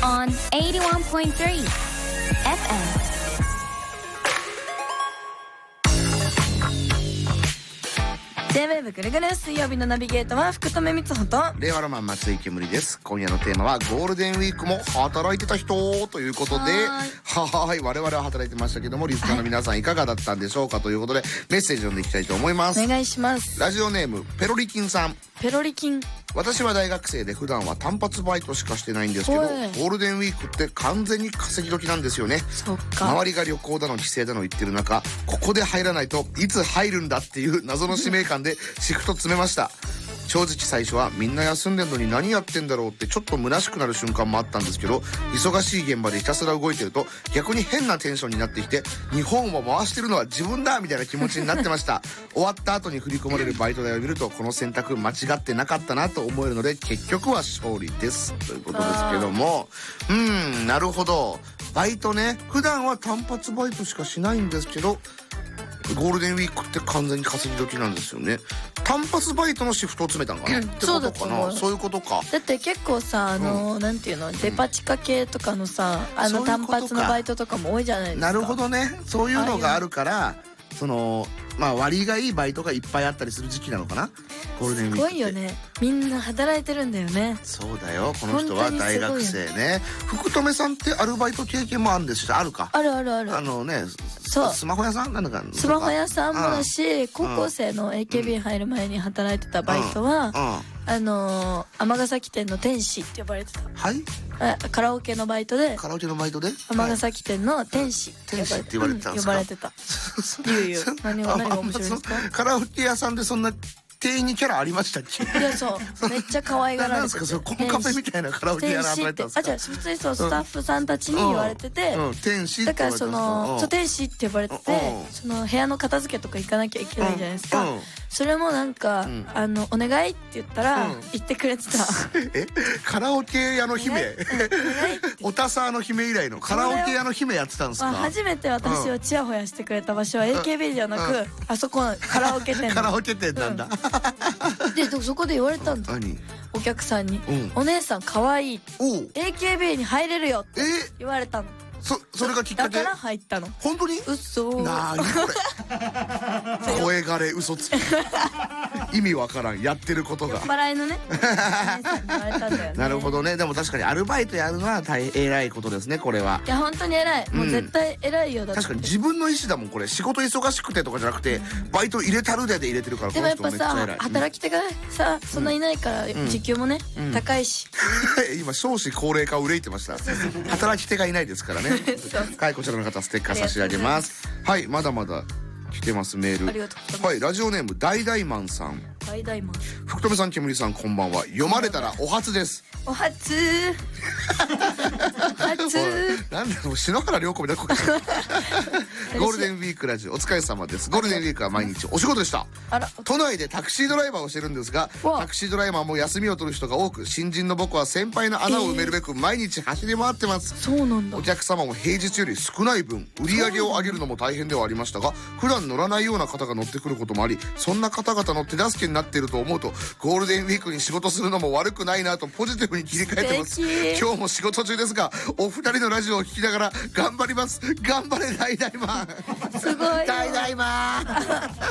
on 81.3 FM。 J-WAVE ぐるぐる水曜日のナビゲートは福留光穂と令和ロマン松井けむりです。今夜のテーマはゴールデンウィークも働いてた人ということで、はい我々は働いてましたけども、リスナーの皆さんいかがだったんでしょうかということで、メッセージ読んでいきたいと思います。 お願いします。 ラジオネームペロリキンさん。 ペロリキン。 私は大学生で普段は単発バイトしかしてないんですけど、ゴールデンウィークって完全に稼ぎ時なんですよね。 そっか。 周りが旅行だの帰省だの言ってる中、ここで入らないといつ入るんだっていう謎の使命感でシフト詰めました。正直最初はみんな休んでんのに何やってんだろうってちょっと虚しくなる瞬間もあったんですけど、忙しい現場でひたすら動いてると逆に変なテンションになってきて、日本を回してるのは自分だみたいな気持ちになってました終わった後に振り込まれるバイト代を見ると、この選択間違ってなかったなと思えるので結局は勝利ですということですけども、なるほど。バイトね、普段は単発バイトしかしないんですけど、ゴールデンウィークって完全に稼ぎ時なんですよね。単発バイトのシフトを詰めたのかな、ってことかな。そういうことか。 だって結構さ、なんていうの、デパ地下系とかのさ、単発のバイトとかも多いじゃないですか。 なるほどね。そういうのがあるから、その割がいいバイトがいっぱいあったりする時期なのかな、ゴールデンウィークって。 すごいよね。みんな働いてるんだよね。 そうだよ。この人は大学生ね。福留さんってアルバイト経験もあるんですよ。あるか。 あるあるある。 そう、スマホ屋さんなんだか。 スマホ屋さんもだし、高校生の AKB 入る前に働いてたバイトは、尼崎店の天使って呼ばれてた。 はい。 カラオケのバイトで。 カラオケのバイトで尼崎店の天使って呼ばれてたんですか。 呼ばれてた。何が面白いですか。 カラオケ屋さんでそんな店員にキャラありましたっけ。 いや、そうめっちゃ可愛がられてて。 なんですか、コンカフェみたいなカラオケ屋で働いてたんですか。 じゃあ普通にスタッフさんたちに言われてて、 天使だから天使って呼ばれてて、その部屋の片付けとか行かなきゃいけないじゃないですか。それもなんかお願いって言ったら言ってくれてた。 カラオケ屋の姫、おたさの姫以来のカラオケ屋の姫やってたんですか。 初めて私をチヤホヤしてくれた場所は AKB ではなく、あそこのカラオケ店。 カラオケ店なんだ。 でそこで言われたんだ。お客さんに「お姉さん可愛い、AKB に入れるよ」って言われたの。 それがきっかけ。 だから入ったの。 本当に。 嘘。 なにこれ。声がれ嘘つき。意味わからん、やってることが。 払いのね。 なるほどね。でも確かにアルバイトやるのは大変偉いことですね、これは。 いや本当に偉い。もう絶対偉いよ。だって確かに自分の意思だもんこれ。仕事忙しくてとかじゃなくて、バイト入れたるで入れてるから。 でもやっぱさ、働き手がさそんないないから時給もね高いし。 今少子高齢化を憂いてました。働き手がいないですからね。はい、こちらの方ステッカー差し上げます。はい、まだまだ来てますメール。はい、ラジオネームダイダイマンさん。 ダイダイマン。 福留さん、けむりさん、こんばんは。読まれたらお初です。 お初。 なんだろう、篠原涼子みたいな声。ゴールデンウィークラジオお疲れ様です。ゴールデンウィークは毎日お仕事でした。都内でタクシードライバーをしてるんですが、タクシードライバーも休みを取る人が多く、新人の僕は先輩の穴を埋めるべく毎日走り回ってます。 そうなんだ。 お客様も平日より少ない分売り上げを上げるのも大変ではありましたが、普段乗らないような方が乗ってくることもあり、そんな方々の手助けになっていると思うと、ゴールデンウィークに仕事するのも悪くないなとポジティブに切り替えてます。今日も仕事中ですが、お二人のラジオを聞きながら頑張ります。頑張れダイダイマン。 すごい。 ダイダイマン。